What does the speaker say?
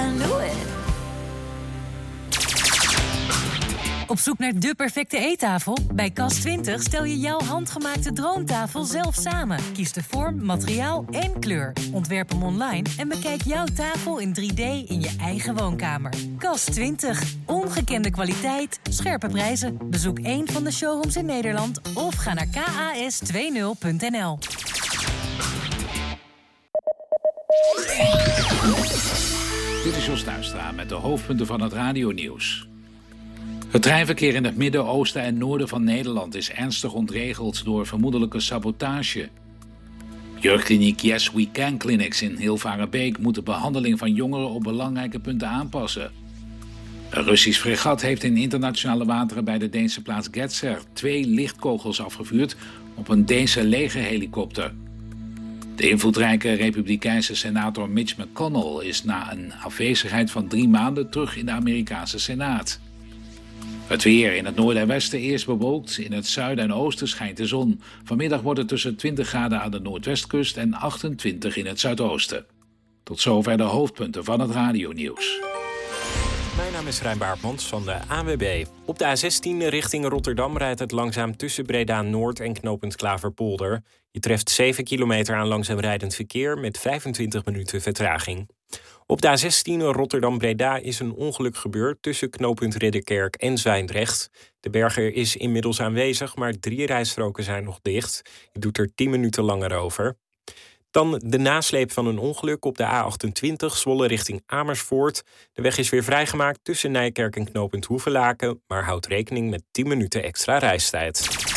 I knew it. Op zoek naar de perfecte eettafel? Bij Cas20 stel je jouw handgemaakte droomtafel zelf samen. Kies de vorm, materiaal en kleur. Ontwerp hem online en bekijk jouw tafel in 3D in je eigen woonkamer. Cas20. Ongekende kwaliteit, scherpe prijzen. Bezoek één van de showrooms in Nederland of ga naar kas20.nl. Dit is Jos Tuinstra met de hoofdpunten van het radionieuws. Het treinverkeer in het midden, oosten en noorden van Nederland is ernstig ontregeld door vermoedelijke sabotage. Jeugdkliniek Yes We Can Clinics in Hilvarenbeek moet de behandeling van jongeren op belangrijke punten aanpassen. Een Russisch fregat heeft in internationale wateren bij de Deense plaats Getzer 2 lichtkogels afgevuurd op een Deense legerhelikopter. De invloedrijke republikeinse senator Mitch McConnell is na een afwezigheid van 3 maanden terug in de Amerikaanse Senaat. Het weer in het noorden en westen eerst bewolkt. In het zuiden en oosten schijnt de zon. Vanmiddag wordt het tussen 20 graden aan de noordwestkust en 28 in het zuidoosten. Tot zover de hoofdpunten van het radionieuws. Mijn naam is Rijn Baartmans van de ANWB. Op de A16 richting Rotterdam rijdt het langzaam tussen Breda Noord en knooppunt Klaverpolder. Je treft 7 kilometer aan langzaam rijdend verkeer met 25 minuten vertraging. Op de A16 Rotterdam-Breda is een ongeluk gebeurd tussen knooppunt Ridderkerk en Zwijndrecht. De berger is inmiddels aanwezig, maar 3 rijstroken zijn nog dicht. Je doet er 10 minuten langer over. Dan de nasleep van een ongeluk op de A28 Zwolle richting Amersfoort. De weg is weer vrijgemaakt tussen Nijkerk en knooppunt Hoevelaken, maar houdt rekening met 10 minuten extra reistijd.